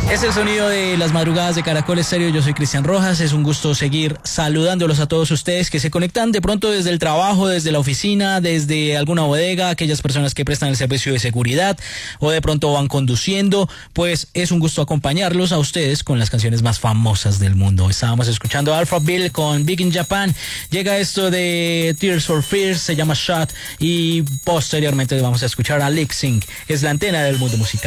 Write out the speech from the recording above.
Es el sonido de las madrugadas de Caracol Estéreo. Yo soy Cristian Rojas. Es un gusto seguir saludándolos a todos ustedes que se conectan de pronto desde el trabajo, desde la oficina, desde alguna bodega, aquellas personas que prestan el servicio de seguridad o de pronto van conduciendo. Pues es un gusto acompañarlos a ustedes con las canciones más famosas del mundo. Estábamos escuchando a Alphaville con Big in Japan. Llega esto de Tears for Fears, se llama Shot, y posteriormente vamos a escuchar a Lip Sync. Es la antena del mundo musical.